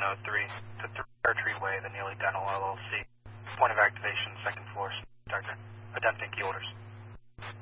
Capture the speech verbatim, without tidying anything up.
oh three to three Archery Way, the Neely Dental L L C. Point of activation, second floor, Doctor. Attempting key orders.